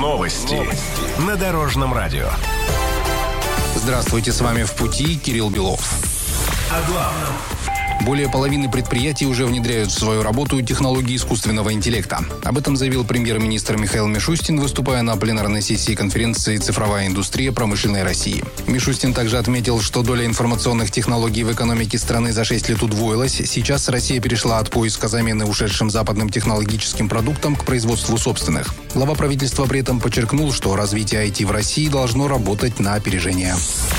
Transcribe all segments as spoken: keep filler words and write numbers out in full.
Новости на Дорожном радио. Здравствуйте, с вами «В пути» Кирилл Белов. О главном. Более половины предприятий уже внедряют в свою работу технологии искусственного интеллекта. Об этом заявил премьер-министр Михаил Мишустин, выступая на пленарной сессии конференции «Цифровая индустрия промышленной России». Мишустин также отметил, что доля информационных технологий в экономике страны за шесть лет удвоилась. Сейчас Россия перешла от поиска замены ушедшим западным технологическим продуктам к производству собственных. Глава правительства при этом подчеркнул, что развитие ай ти в России должно работать на опережение.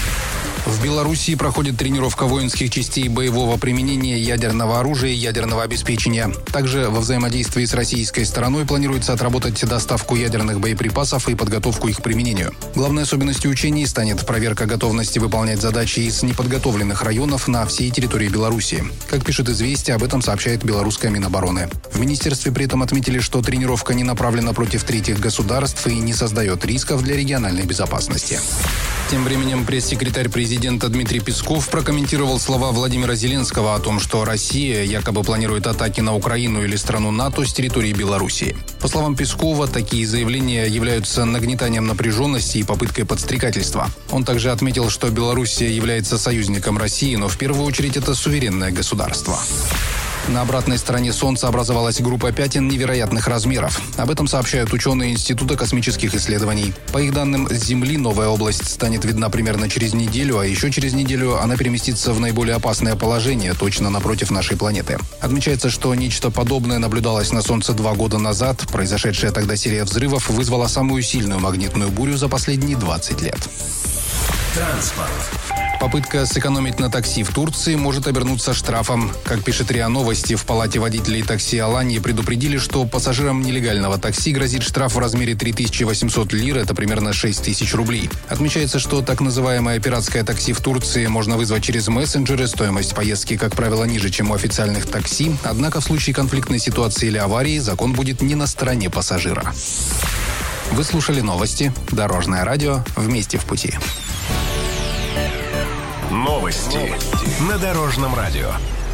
В Белоруссии проходит тренировка воинских частей боевого применения ядерного оружия и ядерного обеспечения. Также во взаимодействии с российской стороной планируется отработать доставку ядерных боеприпасов и подготовку их к применению. Главной особенностью учений станет проверка готовности выполнять задачи из неподготовленных районов на всей территории Белоруссии. Как пишет «Известия», об этом сообщает белорусская Минобороны. В министерстве при этом отметили, что тренировка не направлена против третьих государств и не создает рисков для региональной безопасности. Тем временем пресс-секретарь президента Дмитрий Песков прокомментировал слова Владимира Зеленского о том, что Россия якобы планирует атаки на Украину или страну НАТО с территории Белоруссии. По словам Пескова, такие заявления являются нагнетанием напряженности и попыткой подстрекательства. Он также отметил, что Белоруссия является союзником России, но в первую очередь это суверенное государство. На обратной стороне Солнца образовалась группа пятен невероятных размеров. Об этом сообщают ученые Института космических исследований. По их данным, с Земли новая область станет видна примерно через неделю, а еще через неделю она переместится в наиболее опасное положение, точно напротив нашей планеты. Отмечается, что нечто подобное наблюдалось на Солнце два года назад. Произошедшая тогда серия взрывов вызвала самую сильную магнитную бурю за последние двадцать лет. Транспорт. Попытка сэкономить на такси в Турции может обернуться штрафом. Как пишет РИА Новости, в палате водителей такси Аланьи предупредили, что пассажирам нелегального такси грозит штраф в размере три тысячи восемьсот лир, это примерно шесть тысяч рублей. Отмечается, что так называемое пиратское такси в Турции можно вызвать через мессенджеры. Стоимость поездки, как правило, ниже, чем у официальных такси. Однако в случае конфликтной ситуации или аварии закон будет не на стороне пассажира. Вы слушали новости. Дорожное радио. Вместе в пути. Новости на Дорожном радио.